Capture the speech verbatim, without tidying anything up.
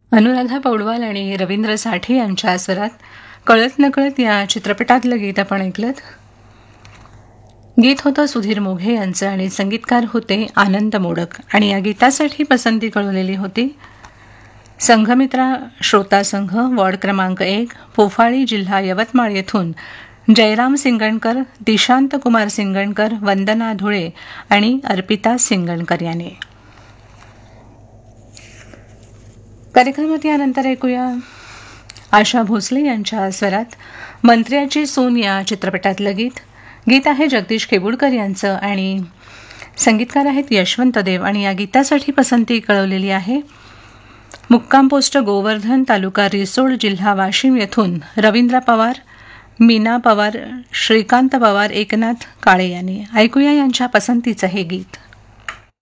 अनुराधा पौडवाल आणि रवींद्र साठे यांच्या स्वरात कळत नकळत या चित्रपटातलं गीत आपण ऐकलं. गीत होतं सुधीर मोघे यांचं आणि संगीतकार होते आनंद मोडक. आणि या गीतासाठी पसंती कळवलेली होती संघमित्रा श्रोता संघ वॉर्ड क्रमांक एक, पोफाळी, जिल्हा यवतमाळ येथून जयराम सिंगणकर, दिशांत कुमार सिंगणकर, वंदना धुळे आणि अर्पिता सिंगणकर यांनी. कार्यक्रमात यानंतर ऐकूया आशा भोसले यांच्या स्वरात मंत्र्याची सून या चित्रपटातलं गीत. गीत आहे जगदीश केबुडकर यांचं आणि संगीतकार आहेत यशवंत देव. आणि या गीतासाठी पसंती कळवलेली आहे मुक्काम पोस्ट गोवर्धन, तालुका रिसोड, जिल्हा वाशिम येथून रवींद्र पवार, मीना पवार, श्रीकांत पवार, एकनाथ काळे यांनी. ऐकूया यांच्या पसंतीचं हे गीत.